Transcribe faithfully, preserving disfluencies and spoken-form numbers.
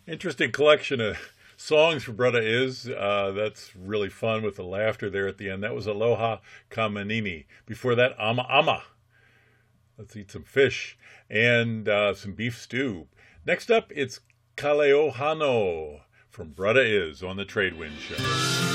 Interesting collection of songs for Brother Is. Uh, that's really fun with the laughter there at the end. That was Aloha Kamanini. Before that, Ama Ama. Let's eat some fish and uh, some beef stew. Next up, it's Kaleohano from Brother Is on the Tradewind Show.